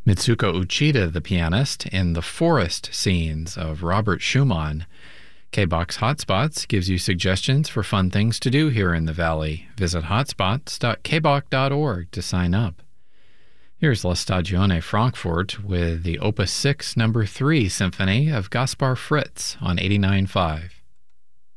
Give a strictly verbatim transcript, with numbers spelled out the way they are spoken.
Mitsuko Uchida, the pianist, in the forest scenes of Robert Schumann. K-Box Hotspots gives you suggestions for fun things to do here in the Valley. Visit hotspots dot k box dot org to sign up. Here's La Stagione Frankfurt with the Opus six Number three Symphony of Gaspar Fritz on eighty-nine point five.